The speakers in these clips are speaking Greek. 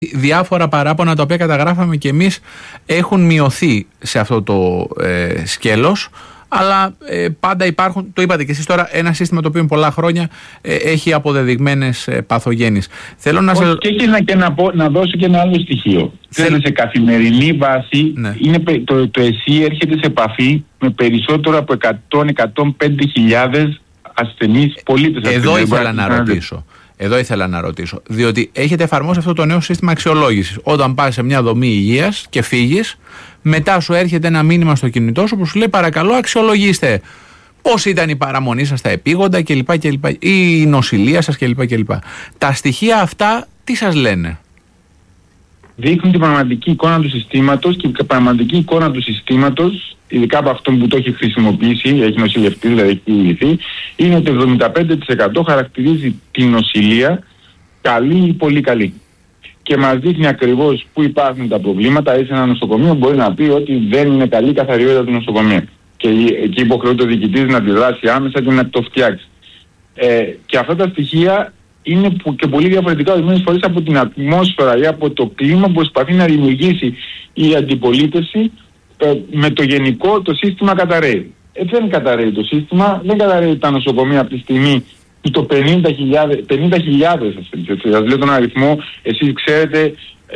Διάφορα παράπονα τα οποία καταγράφαμε και εμείς έχουν μειωθεί σε αυτό το σκέλος, αλλά πάντα υπάρχουν, το είπατε και εσείς τώρα, ένα σύστημα το οποίο πολλά χρόνια έχει αποδεδειγμένες παθογένειες. Θέλω να και έχει να δώσω και ένα άλλο στοιχείο. Σε καθημερινή βάση το ΕΣΥ έρχεται σε επαφή με περισσότερο από 100-105.000 ασθενείς πολίτες. Εδώ ήθελα να ρωτήσω, διότι έχετε εφαρμόσει αυτό το νέο σύστημα αξιολόγησης. Όταν πας σε μια δομή υγείας και φύγεις, μετά σου έρχεται ένα μήνυμα στο κινητό σου που σου λέει παρακαλώ αξιολογήστε πώς ήταν η παραμονή σας στα επίγοντα κλπ. Ή η νοσηλεία σας κλπ. Τα στοιχεία αυτά τι σας λένε? Δείχνουν την πραγματική εικόνα του συστήματος, και η πραγματική εικόνα του συστήματος, ειδικά από αυτόν που το έχει χρησιμοποιήσει, έχει νοσηλευτεί, δηλαδή έχει λυθεί, είναι ότι 75% χαρακτηρίζει την νοσηλεία καλή ή πολύ καλή. Και μας δείχνει ακριβώς πού υπάρχουν τα προβλήματα. Έτσι, ένα νοσοκομείο μπορεί να πει ότι δεν είναι καλή η καθαριότητα του νοσοκομείου. Και εκεί υποχρεούται ο διοικητής να αντιδράσει άμεσα και να το φτιάξει. Και αυτά τα στοιχεία είναι και πολύ διαφορετικά ορισμένες φορές από την ατμόσφαιρα ή από το κλίμα που προσπαθεί να δημιουργήσει η αντιπολίτευση. Με το γενικό το σύστημα καταρρέει. Δεν καταρρέει το σύστημα, δεν καταρρέει τα νοσοκομεία από τη στιγμή που το 50.000 σας λέω τον αριθμό, εσείς ξέρετε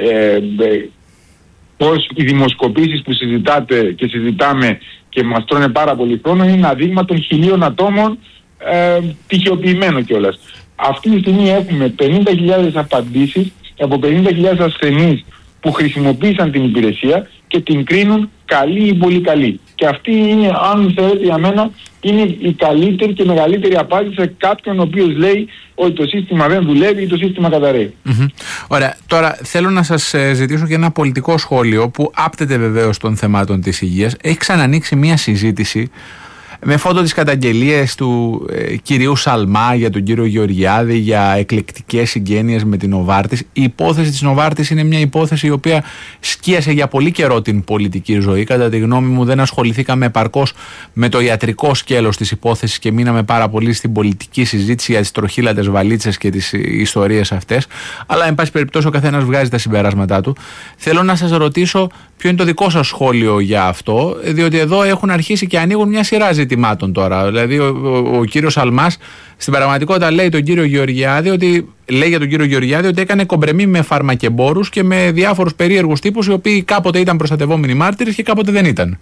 πως οι δημοσκοπήσεις που συζητάτε και συζητάμε και μας τρώνε πάρα πολύ χρόνο είναι ένα δείγμα των 1.000 ατόμων τυχεοποιημένο κιόλας. Αυτή τη στιγμή έχουμε 50.000 απαντήσεις από 50.000 ασθενείς που χρησιμοποίησαν την υπηρεσία και την κρίνουν καλή ή πολύ καλή. Και αυτή είναι, αν θέλετε για μένα, είναι η καλύτερη και μεγαλύτερη απάντηση σε κάποιον ο οποίος λέει ότι το σύστημα δεν δουλεύει ή το σύστημα καταρρέει. Ωραία. Τώρα θέλω να σας ζητήσω και ένα πολιτικό σχόλιο που άπτεται βεβαίως των θεμάτων της υγείας. Έχει ξανανοίξει μια συζήτηση με φόντο τις καταγγελίες του κυρίου Σαλμά για τον κύριο Γεωργιάδη για εκλεκτικές συγγένειες με την Νοβάρτις. Η υπόθεση της Νοβάρτις είναι μια υπόθεση η οποία σκίασε για πολύ καιρό την πολιτική ζωή. Κατά τη γνώμη μου δεν ασχοληθήκαμε επαρκώς με το ιατρικό σκέλος της υπόθεσης και μείναμε πάρα πολύ στην πολιτική συζήτηση για τις τροχύλατες βαλίτσες και τις ιστορίες αυτές. Αλλά εν πάση περιπτώσει ο καθένας βγάζει τα συμπεράσματά του. Θέλω να σας ρωτήσω ποιο είναι το δικό σας σχόλιο για αυτό, διότι εδώ έχουν αρχίσει και ανοίγουν μια σειρά ζητημάτων τώρα. Δηλαδή ο κύριος Αλμάς στην πραγματικότητα λέει για τον κύριο Γεωργιάδη ότι έκανε κομπρεμί με φαρμακεμπόρους και με διάφορους περίεργους τύπους οι οποίοι κάποτε ήταν προστατευόμενοι μάρτυρες και κάποτε δεν ήταν.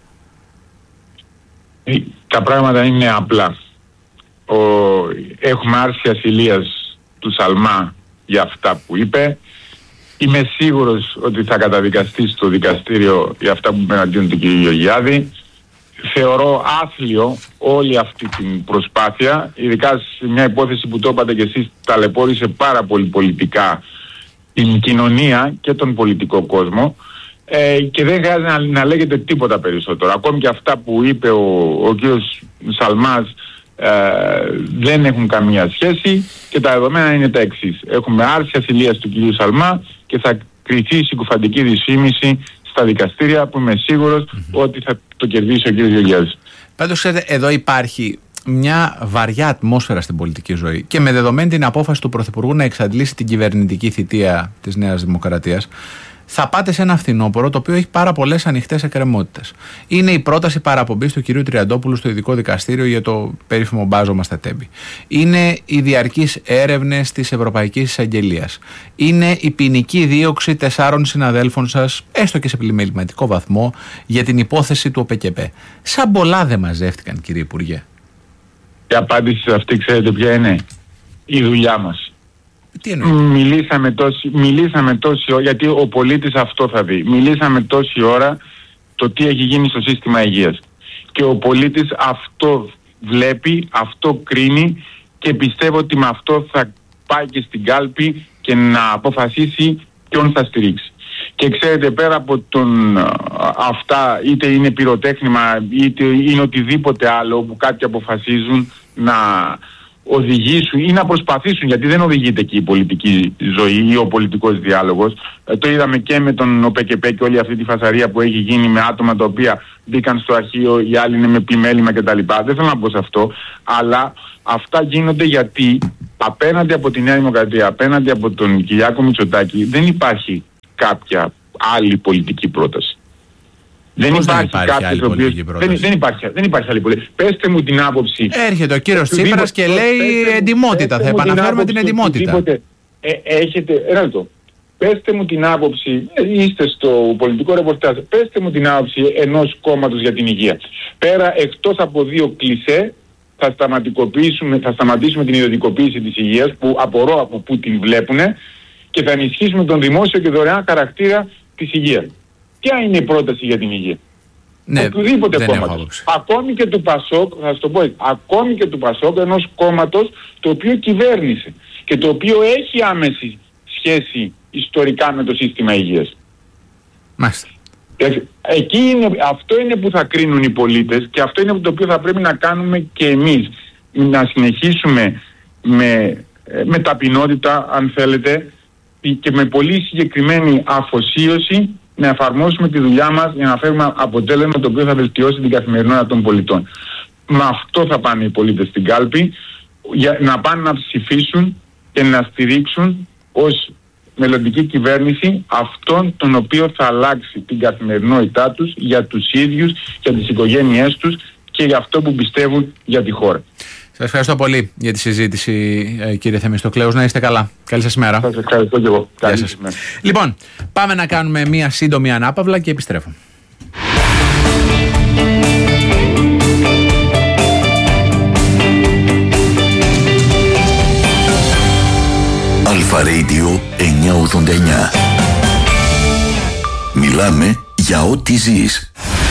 Τα πράγματα είναι απλά. Έχουμε άρση ασυλίας του Σαλμά για αυτά που είπε. Είμαι σίγουρος ότι θα καταδικαστεί στο δικαστήριο για αυτά που είπε εναντίον του κ. Γεωργιάδη. Θεωρώ άθλιο όλη αυτή την προσπάθεια, ειδικά σε μια υπόθεση που το είπατε και εσείς, ταλαιπώρησε πάρα πολύ πολιτικά την κοινωνία και τον πολιτικό κόσμο, και δεν χρειάζεται να λέγεται τίποτα περισσότερο. Ακόμη και αυτά που είπε ο κ. Σαλμάς δεν έχουν καμία σχέση και τα δεδομένα είναι τα εξής. Έχουμε άρση ασυλίας του κ. Σαλμά και θα κριθεί συκοφαντική δυσφήμιση στα δικαστήρια που είμαι σίγουρος ότι θα το κερδίσει ο κ. Γεωργιάδης. Πάντως, ξέρετε, εδώ υπάρχει μια βαριά ατμόσφαιρα στην πολιτική ζωή και με δεδομένη την απόφαση του Πρωθυπουργού να εξαντλήσει την κυβερνητική θητεία της Νέας Δημοκρατίας, θα πάτε σε ένα φθινόπωρο το οποίο έχει πάρα πολλές ανοιχτές εκκρεμότητες. Είναι η πρόταση παραπομπής του κυρίου Τριαντόπουλου στο ειδικό δικαστήριο για το περίφημο μπάζωμα στα Τέμπη. Είναι οι διαρκείς έρευνες της Ευρωπαϊκής Εισαγγελίας. Είναι η ποινική δίωξη 4 συναδέλφων σας, έστω και σε πλημεληματικό βαθμό, για την υπόθεση του ΟΠΕΚΕΠΕ. Σαν πολλά δεν μαζεύτηκαν, κύριε Υπουργέ. Η απάντηση σε αυτή ξέρετε ποια είναι? Η δουλειά μας. Μιλήσαμε τόση ώρα, γιατί ο πολίτης αυτό θα δει. Μιλήσαμε τόση ώρα το τι έχει γίνει στο σύστημα υγείας. Και ο πολίτης αυτό βλέπει, αυτό κρίνει και πιστεύω ότι με αυτό θα πάει και στην κάλπη και να αποφασίσει ποιον θα στηρίξει. Και ξέρετε, πέρα από αυτά, είτε είναι πυροτέχνημα είτε είναι οτιδήποτε άλλο που κάποιοι αποφασίζουν να οδηγήσουν ή να προσπαθήσουν, γιατί δεν οδηγείται εκεί η πολιτική ζωή ή ο πολιτικός διάλογος. Το είδαμε και με τον ΟΠΕΚΕΠΕ και όλη αυτή τη φασαρία που έχει γίνει με άτομα τα οποία μπήκαν στο αρχείο, οι άλλοι είναι με πλημέλημα κτλ. Δεν θέλω να πω σε αυτό, αλλά αυτά γίνονται γιατί απέναντι από τη Νέα Δημοκρατία, απέναντι από τον Κυριάκο Μητσοτάκη δεν υπάρχει κάποια άλλη πολιτική πρόταση. Δεν υπάρχει άλλη πολιτική πρόταση. Δεν υπάρχει άλλη πολιτική. Πέστε μου την άποψη. Έρχεται ο κύριος Τσίπρας και λέει εντιμότητα. Θα επαναφέρουμε την εντιμότητα. Πέστε μου την άποψη, είστε στο πολιτικό ρεπορτάζ, πέστε μου την άποψη ενός κόμματος για την υγεία. Πέρα, εκτός από 2 κλισέ, θα σταματήσουμε την ιδιωτικοποίηση της υγείας, που απορώ από πού την βλέπουνε, και θα ενισχύσουμε τον δημόσιο και δωρεάν χαρακτήρα της υγείας. Ποια είναι η πρόταση για την υγεία? Ναι, οποιοδήποτε κόμματος. Ακόμη και του Πασόκ, θα σας το πω έτσι, ακόμη και του Πασόκ, ενός κόμματος το οποίο κυβέρνησε και το οποίο έχει άμεση σχέση ιστορικά με το σύστημα υγείας. Μάλιστα. Αυτό είναι που θα κρίνουν οι πολίτες και αυτό είναι το οποίο θα πρέπει να κάνουμε και εμείς. Να συνεχίσουμε με ταπεινότητα, αν θέλετε, και με πολύ συγκεκριμένη αφοσίωση να εφαρμόσουμε τη δουλειά μας για να φέρουμε αποτέλεσμα το οποίο θα βελτιώσει την καθημερινότητα των πολιτών. Με αυτό θα πάνε οι πολίτες στην κάλπη, για να πάνε να ψηφίσουν και να στηρίξουν ως μελλοντική κυβέρνηση αυτόν τον οποίο θα αλλάξει την καθημερινότητά τους για τους ίδιους, για τις οικογένειές τους και για αυτό που πιστεύουν για τη χώρα. Σας ευχαριστώ πολύ για τη συζήτηση, κύριε Θεμιστοκλέους. Να είστε καλά. Καλή σας ημέρα. Σας ευχαριστώ και εγώ. Καλή σας ημέρα. Λοιπόν, πάμε να κάνουμε μία σύντομη ανάπαυλα και επιστρέφω. Αλφα Radio 989. Μιλάμε για ό,τι ζεις.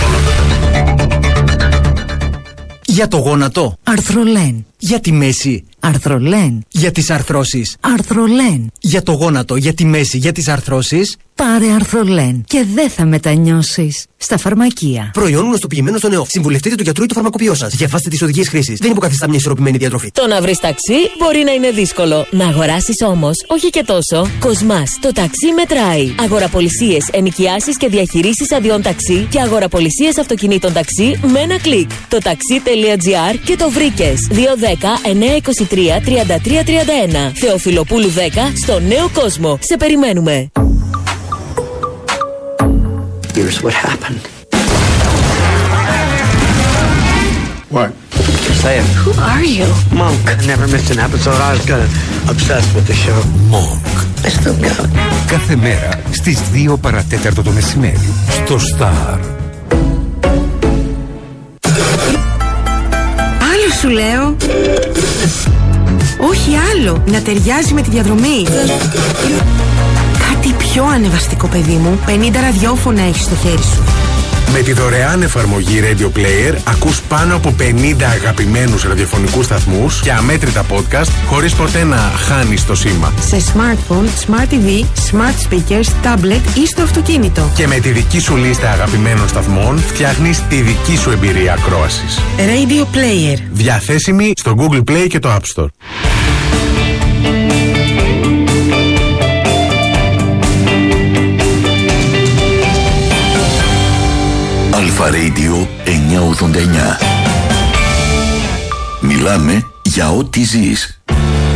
Για το γόνατο, Αρθρολέν. για τη μέση, Αρθρολέν. για τις αρθρώσεις, Αρθρολέν. για το γόνατο, για τη μέση, για τις αρθρώσεις. Πάρε Αρθρολέν και δεν θα μετανιώσεις. Στα φαρμακεία. Προϊόν γνωστοποιημένο στον ΕΟΦ. Συμβουλευτείτε του γιατρού ή το φαρμακοποιό σας. Διαβάστε τις οδηγίες χρήσης. Δεν υποκαθιστά μια ισορροπημένη διατροφή. Το να βρεις ταξί μπορεί να είναι δύσκολο. Να αγοράσεις όμως, όχι και τόσο. Κοσμάς, το ταξί μετράει. Αγοραπολισίες, ενοικιάσεις και διαχειρήσεις αδειών ταξί και αγοραπολισίες αυτοκινήτων ταξί με ένα κλικ. Το taxi.gr και το βρήκες. 210-923-3331. Θεοφιλοπούλου 10 στο Νέο Κόσμο. Σε περιμένουμε. Here's what happened. What? Say it. Who are you? Monk. I never missed an episode. I was gonna obsessed with the show. Monk. I still got it. Κάθε μέρα στις 2 παρατέταρτο το μεσημέρι στο Star. Άλλο σου λέω. Όχι άλλο. Να ταιριάζει με τη διαδρομή. Κάτι πιο ανεβαστικό, παιδί μου. 50 ραδιόφωνα έχεις στο χέρι σου. Με τη δωρεάν εφαρμογή Radio Player ακούς πάνω από 50 αγαπημένους ραδιοφωνικούς σταθμούς και αμέτρητα podcast χωρίς ποτέ να χάνεις το σήμα. Σε smartphone, smart TV, smart speakers, tablet ή στο αυτοκίνητο. Και με τη δική σου λίστα αγαπημένων σταθμών φτιάχνεις τη δική σου εμπειρία ακρόασης. Radio Player. Διαθέσιμη στο Google Play και το App Store. Αλφα Radio 989. Μιλάμε για ό,τι ζεις.